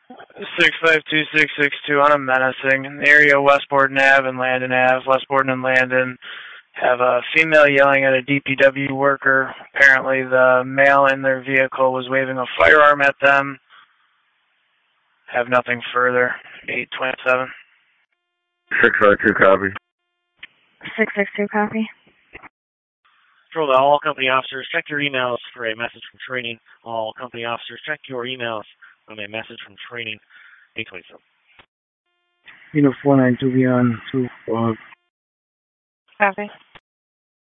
652-662 on a menacing. In the area of Westport Ave and Landon Ave. Westport and Landon have a female yelling at a DPW worker. Apparently the male in their vehicle was waving a firearm at them. Have nothing further. 827. 652 copy. 662 copy. Control to all company officers, check your emails for a message from training. All company officers, check your emails on a message from training. 827. Unit 492 beyond 2. Copy.